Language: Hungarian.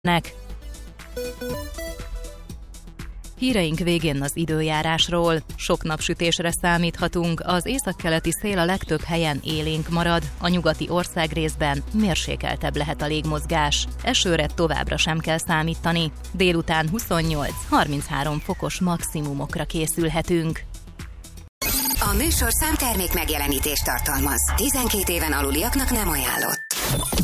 Híreink végén az időjárásról. Sok napsütésre számíthatunk, az északkeleti szél a legtöbb helyen élénk marad, a nyugati országrészben mérsékeltebb lehet a légmozgás. Esőre továbbra sem kell számítani. Délután 28-33 fokos maximumokra készülhetünk. A műsorszám termék megjelenítést tartalmaz. 12 éven aluliaknak nem ajánlott.